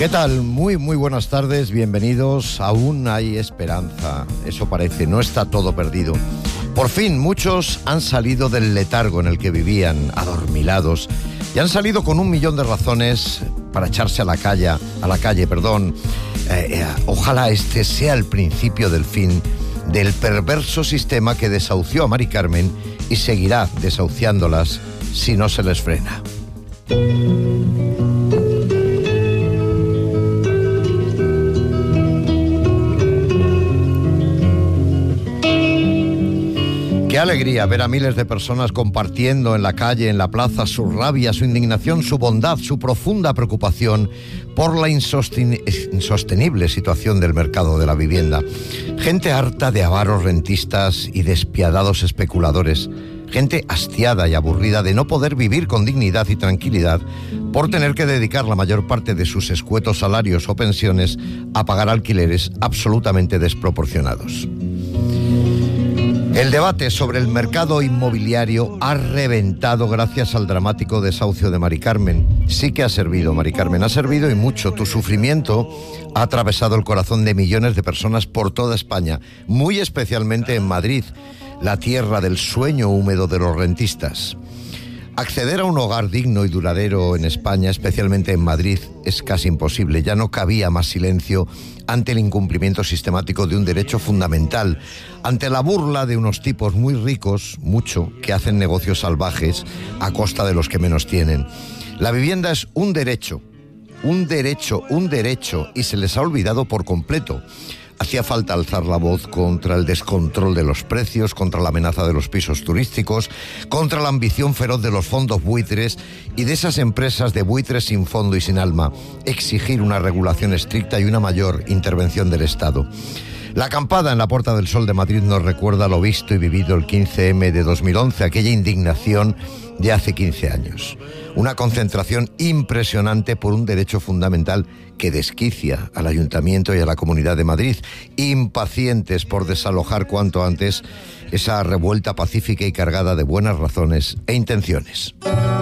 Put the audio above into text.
¿Qué tal? Muy buenas tardes, bienvenidos. Aún hay esperanza, eso parece, no está todo perdido. Por fin, muchos han salido del letargo en el que vivían, adormilados, y han salido con 1.000.000 de razones para echarse a la calle. Ojalá este sea el principio del fin del perverso sistema que desahució a Mari Carmen y seguirá desahuciándolas si no se les frena. Qué alegría ver a miles de personas compartiendo en la calle, en la plaza, su rabia, su indignación, su bondad, su profunda preocupación por la insostenible situación del mercado de la vivienda. Gente harta de avaros rentistas y despiadados especuladores. Gente hastiada y aburrida de no poder vivir con dignidad y tranquilidad por tener que dedicar la mayor parte de sus escuetos salarios o pensiones a pagar alquileres absolutamente desproporcionados. El debate sobre el mercado inmobiliario ha reventado gracias al dramático desahucio de Mari Carmen. Sí que ha servido, Mari Carmen, ha servido y mucho. Tu sufrimiento ha atravesado el corazón de millones de personas por toda España, muy especialmente en Madrid, la tierra del sueño húmedo de los rentistas. Acceder a un hogar digno y duradero en España, especialmente en Madrid, es casi imposible. Ya no cabía más silencio ante el incumplimiento sistemático de un derecho fundamental, ante la burla de unos tipos muy ricos, que hacen negocios salvajes a costa de los que menos tienen. La vivienda es un derecho, y se les ha olvidado por completo. Hacía falta alzar la voz contra el descontrol de los precios, contra la amenaza de los pisos turísticos, contra la ambición feroz de los fondos buitres y de esas empresas de buitres sin fondo y sin alma. Exigir una regulación estricta y una mayor intervención del Estado. La acampada en la Puerta del Sol de Madrid nos recuerda lo visto y vivido el 15M de 2011, aquella indignación de hace 15 años. Una concentración impresionante por un derecho fundamental que desquicia al Ayuntamiento y a la Comunidad de Madrid, impacientes por desalojar cuanto antes esa revuelta pacífica y cargada de buenas razones e intenciones.